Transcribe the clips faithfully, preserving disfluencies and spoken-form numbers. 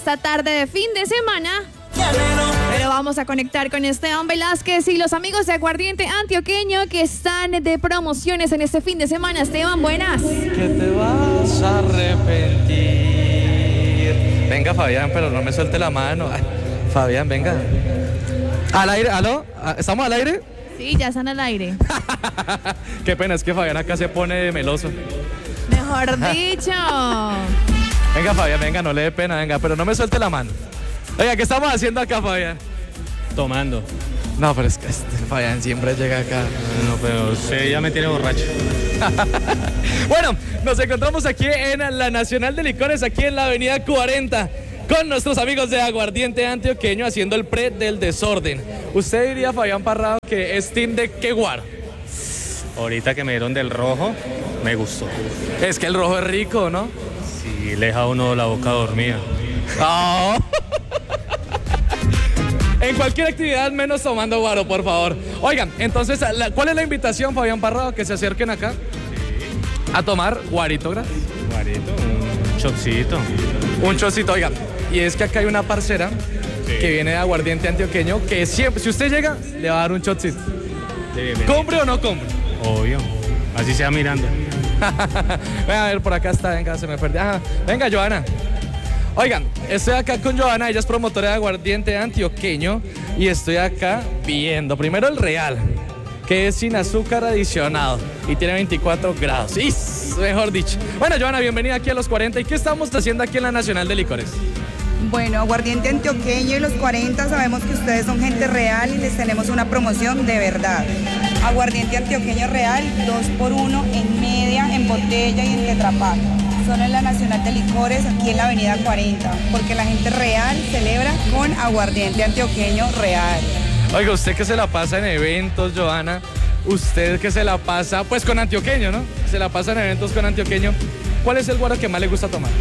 esta tarde de fin de semana. Pero vamos a conectar con Esteban Velázquez y los amigos de Aguardiente Antioqueño que están de promociones en este fin de semana. Esteban, buenas. Que te vas a arrepentir. Venga, Fabián, pero no me suelte la mano. Ay, Fabián, venga. ¿Al aire? ¿Aló? ¿Estamos al aire? Sí, ya están al aire. Qué pena, es que Fabián acá se pone meloso. Mejor dicho. Venga, Fabián, venga, no le dé pena, venga, pero no me suelte la mano. Oiga, ¿qué estamos haciendo acá, Fabián? Tomando. No, pero es que este Fabián siempre llega acá. No, pero usted ya me tiene borracho. Bueno, nos encontramos aquí en la Nacional de Licores, aquí en la avenida cuarenta, con nuestros amigos de Aguardiente Antioqueño haciendo el pre del desorden. ¿Usted diría, Fabián Parrado, que es team de qué guaro? Ahorita que me dieron del rojo, me gustó. Es que el rojo es rico, ¿no? Sí, le deja a uno la boca dormida. Oh. En cualquier actividad menos tomando guaro, por favor. Oigan, entonces, ¿cuál es la invitación, Fabián Parrado? Que se acerquen acá sí. a tomar guarito gratis. Guarito, un chocito. Un chocito, oigan. Y es que acá hay una parcera sí. que viene de Aguardiente Antioqueño que siempre, si usted llega, le va a dar un chocito. ¿Compre o no compre? Obvio. Así se va mirando. Venga, a ver, por acá está, venga, se me perdió. Ajá. Venga, Joana. Oigan, estoy acá con Joana, ella es promotora de Aguardiente Antioqueño y estoy acá viendo primero el Real, que es sin azúcar adicionado y tiene veinticuatro grados. Y mejor dicho. Bueno, Joana, bienvenida aquí a Los cuarenta. ¿Y qué estamos haciendo aquí en la Nacional de Licores? Bueno, Aguardiente Antioqueño y Los cuarenta, sabemos que ustedes son gente real y les tenemos una promoción de verdad. Aguardiente Antioqueño Real, dos por uno en media, en botella y en Tetra Pak. Solo en la Nacional de Licores, aquí en la avenida cuarenta, porque la gente real celebra con Aguardiente Antioqueño Real. Oiga, usted que se la pasa en eventos, Joana, usted que se la pasa, pues con antioqueño, ¿no? Se la pasa en eventos con antioqueño. ¿Cuál es el guaro que más le gusta tomar?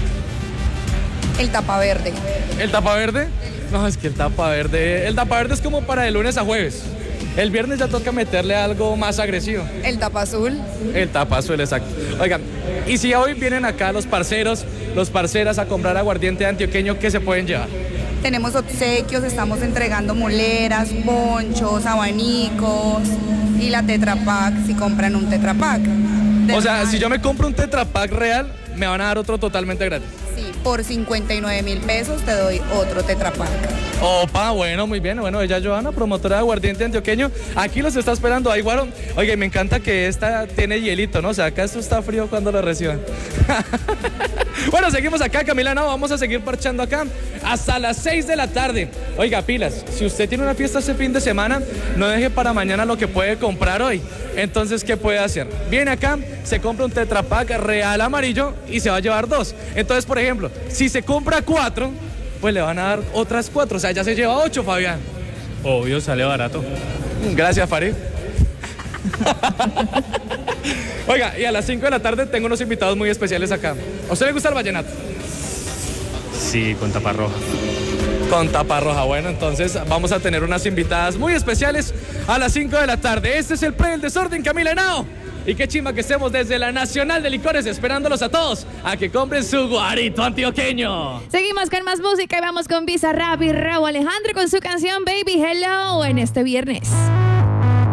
El tapa verde. ¿El tapa verde? No, es que el tapa verde, el tapa verde es como para de lunes a jueves. El viernes ya toca meterle algo más agresivo. El tapa azul. El tapa azul, exacto. Oigan, y si hoy vienen acá los parceros, los parceras a comprar aguardiente antioqueño, ¿qué se pueden llevar? Tenemos obsequios, estamos entregando moleras, ponchos, abanicos y la Tetra Pak si compran un Tetra Pak. O sea, si yo me compro un Tetra Pak real, me van a dar otro totalmente gratis. Sí, por cincuenta y nueve mil pesos te doy otro Tetra Pak. Opa, bueno, muy bien. Bueno, ella Joana, promotora de Aguardiente Antioqueño. Aquí los está esperando. Ay, guaro. Oye, me encanta que esta tiene hielito, ¿no? O sea, acá esto está frío cuando lo reciban. Bueno, seguimos acá, Camila. No, vamos a seguir parchando acá hasta las seis de la tarde. Oiga, pilas, si usted tiene una fiesta este fin de semana, no deje para mañana lo que puede comprar hoy. Entonces, ¿qué puede hacer? Viene acá, se compra un Tetra Pak Real amarillo y se va a llevar dos. Entonces, por ejemplo, si se compra cuatro, pues le van a dar otras cuatro. O sea, ya se lleva ocho, Fabián. Obvio, sale barato. Gracias, Farid. Oiga, y a las cinco de la tarde tengo unos invitados muy especiales acá. ¿A usted le gusta el vallenato? Sí, con tapa roja. Con tapa roja. Bueno, entonces vamos a tener unas invitadas muy especiales a las cinco de la tarde. Este es el Pre del Desorden, Camila Henao. Y qué chimba que estemos desde la Nacional de Licores esperándolos a todos a que compren su guarito antioqueño. Seguimos con más música y vamos con Bizarrap y Rauw Alejandro con su canción Baby Hello en este viernes.